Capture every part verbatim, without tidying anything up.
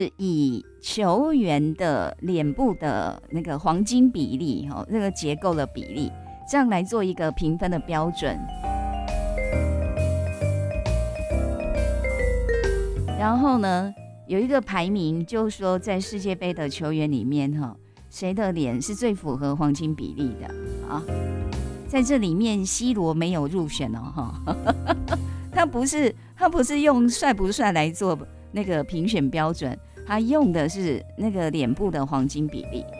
以球员的脸部的那个黄金比例，哦，那个结构的比例，这样来做一个评分的标准。然后呢，有一个排名，就是说在世界杯的球员里面，哈，谁的脸是最符合黄金比例的啊？在这里面 ，C 罗没有入选哦，哈，他不是他不是用帅不帅来做那个评选标准。他用的是那个脸部的黄金比例。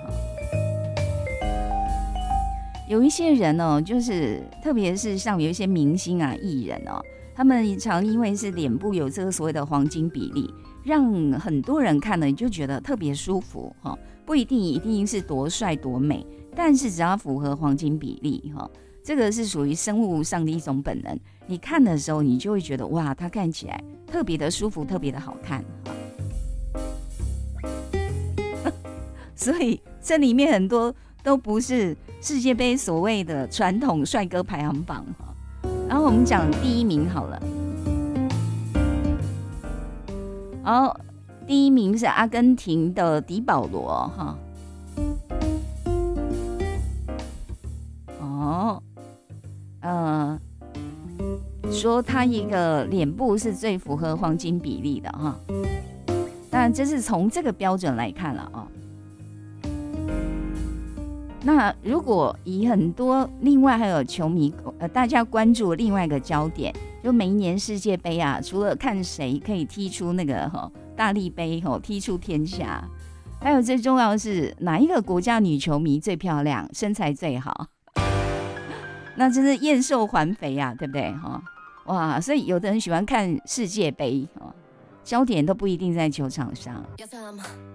有一些人哦，就是特别是像有一些明星啊、艺人哦，他们常因为是脸部有这个所谓的黄金比例，让很多人看了你就觉得特别舒服哈。不一定一定是多帅多美，但是只要符合黄金比例哈，这个是属于生物上的一种本能。你看的时候，你就会觉得哇，他看起来特别的舒服，特别的好看。所以这里面很多都不是世界杯所谓的传统帅哥排行榜。然后我们讲第一名好了，好，第一名是阿根廷的迪保罗哈。哦，呃，说他一个脸部是最符合黄金比例的哈。当然这是从这个标准来看了啊。那如果以很多另外还有球迷呃大家关注另外一个焦点，就每一年世界杯啊，除了看谁可以踢出那个、哦、大力杯、哦、踢出天下，还有最重要的是哪一个国家女球迷最漂亮，身材最好，那真是燕瘦环肥啊，对不对、哦、哇，所以有的人喜欢看世界杯、哦、焦点都不一定在球场上。